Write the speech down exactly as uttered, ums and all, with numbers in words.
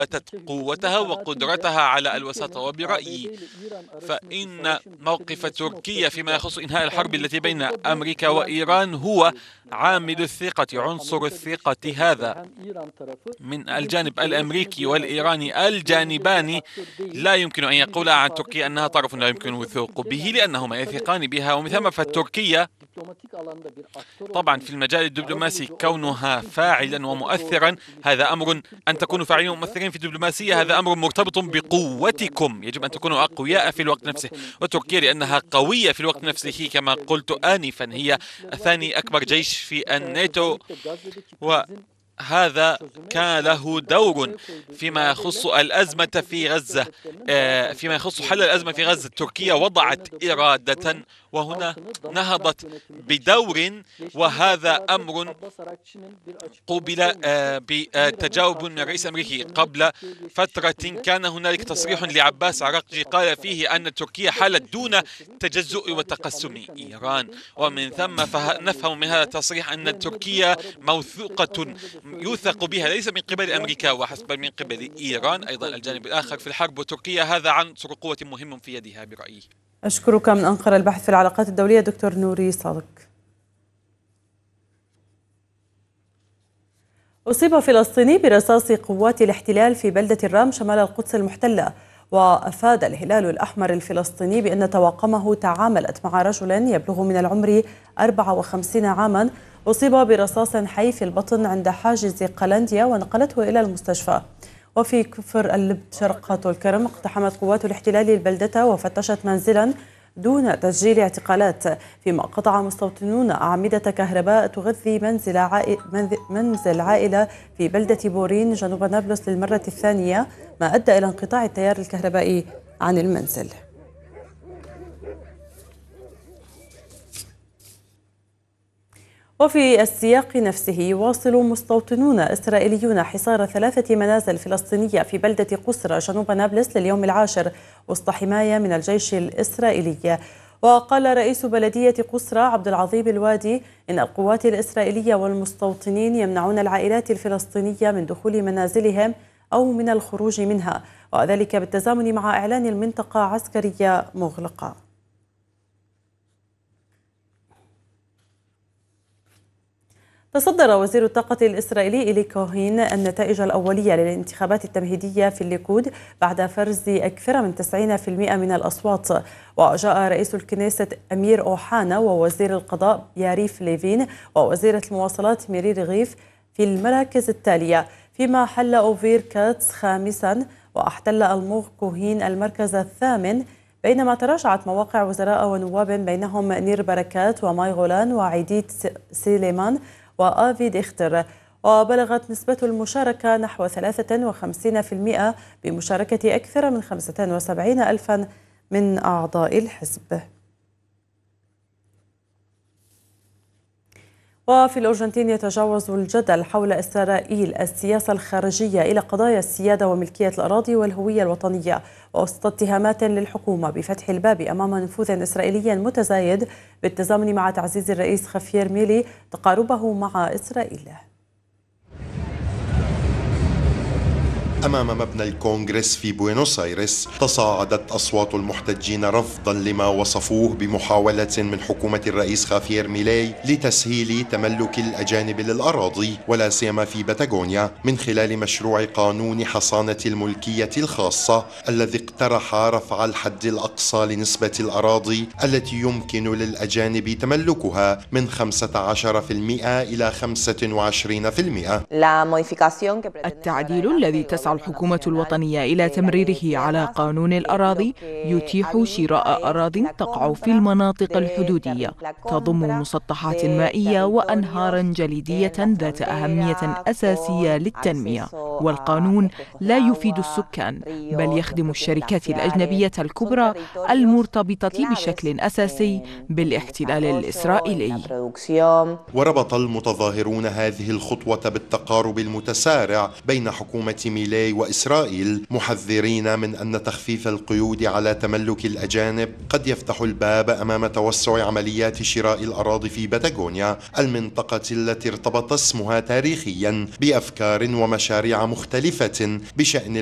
أثبتت قوتها وقدرتها على الوساطة. وبرأيي فإن موقف تركيا فيما يخص إنهاء الحرب التي بين أمريكا وإيران هو عامل الثقة، عنصر الثقة. هذا من الجانب الأمريكي والإيراني الجانبان لا يمكن أن يقولا عن تركيا أنها طرف لا يمكن الوثوق به، لأنهما يثقان بها. ومن ثم فتركيا طبعا في المجال الدبلوماسي كونها فاعلا ومؤثرا هذا أمر، أن تكونوا فاعلين ومؤثرين في الدبلوماسية هذا أمر مرتبط بقوتكم، يجب أن تكونوا أقوياء في الوقت نفسه. وتركيا لأنها قوية في الوقت نفسه كما قلت آنفا هي ثاني أكبر جيش في الناتو، و هذا كان له دور فيما يخص الأزمة في غزة. فيما يخص حل الأزمة في غزة تركيا وضعت إرادة وهنا نهضت بدور، وهذا أمر قوبل بتجاوب من الرئيس الأمريكي. قبل فترة كان هنالك تصريح لعباس عراقجي قال فيه أن تركيا حالت دون تجزؤ وتقسم إيران، ومن ثم نفهم من هذا التصريح أن تركيا موثوقة يوثق بها ليس من قبل أمريكا وحسب بل من قبل إيران أيضا الجانب الآخر في الحرب. وتركيا هذا عنصر قوة مهم في يدها برأيي. أشكرك من أنقرة الباحث في العلاقات الدولية دكتور نوري صادق. أصيب فلسطيني برصاص قوات الاحتلال في بلدة الرام شمال القدس المحتلة، وأفاد الهلال الأحمر الفلسطيني بأن طواقمه تعاملت مع رجل يبلغ من العمر أربعة وخمسين عاما أصيب برصاص حي في البطن عند حاجز قلنديا ونقلته إلى المستشفى. وفي كفر اللب شرق طول كرم اقتحمت قوات الاحتلال البلدة وفتشت منزلا دون تسجيل اعتقالات، فيما قطع مستوطنون أعمدة كهرباء تغذي منزل, عائل منزل عائلة في بلدة بورين جنوب نابلس للمرة الثانية، ما أدى إلى انقطاع التيار الكهربائي عن المنزل. وفي السياق نفسه يواصل مستوطنون إسرائيليون حصار ثلاثة منازل فلسطينية في بلدة قسرى جنوب نابلس لليوم العاشر وسط حماية من الجيش الإسرائيلي. وقال رئيس بلدية قسرى عبد العظيم الوادي إن القوات الإسرائيلية والمستوطنين يمنعون العائلات الفلسطينية من دخول منازلهم أو من الخروج منها، وذلك بالتزامن مع إعلان المنطقة عسكرية مغلقة. تصدر وزير الطاقة الإسرائيلي إيلي كوهين النتائج الأولية للانتخابات التمهيدية في الليكود بعد فرز أكثر من تسعين بالمئة من الأصوات. وجاء رئيس الكنيسة أمير أوحانا ووزير القضاء ياريف ليفين ووزيرة المواصلات ميري رغيف في المراكز التالية، فيما حل أوفير كاتس خامسا واحتل ألموغ كوهين المركز الثامن، بينما تراجعت مواقع وزراء ونواب بينهم نير بركات وماي غولان وعيديت سليمان وآفي ديختر. وبلغت نسبة المشاركة نحو ثلاثة وخمسين بالمئة بمشاركة أكثر من خمسة وسبعين ألفا من أعضاء الحزب. وفي الأرجنتين يتجاوز الجدل حول إسرائيل السياسة الخارجية إلى قضايا السيادة وملكية الأراضي والهوية الوطنية، ووسط اتهامات للحكومة بفتح الباب أمام نفوذ إسرائيلي متزايد بالتزامن مع تعزيز الرئيس خافير ميلي تقاربه مع إسرائيل. أمام مبنى الكونغرس في بوينوس آيرس تصاعدت أصوات المحتجين رفضا لما وصفوه بمحاولة من حكومة الرئيس خافير ميلاي لتسهيل تملك الأجانب للأراضي ولا سيما في باتاغونيا من خلال مشروع قانون حصانة الملكية الخاصة الذي اقترح رفع الحد الأقصى لنسبة الأراضي التي يمكن للأجانب تملكها من خمسة عشر بالمئة إلى خمسة وعشرين بالمئة. التعديل الذي تسعى الحكومة الوطنية إلى تمريره على قانون الأراضي يتيح شراء أراضٍ تقع في المناطق الحدودية تضم مسطحات مائية وأنهارا جليدية ذات أهمية أساسية للتنمية. والقانون لا يفيد السكان بل يخدم الشركات الأجنبية الكبرى المرتبطة بشكل أساسي بالاحتلال الإسرائيلي. وربط المتظاهرون هذه الخطوة بالتقارب المتسارع بين حكومة ميلاي ميلاي وإسرائيل، محذرين من أن تخفيف القيود على تملك الأجانب قد يفتح الباب أمام توسع عمليات شراء الأراضي في باتاغونيا، المنطقة التي ارتبط اسمها تاريخيا بأفكار ومشاريع مختلفة بشأن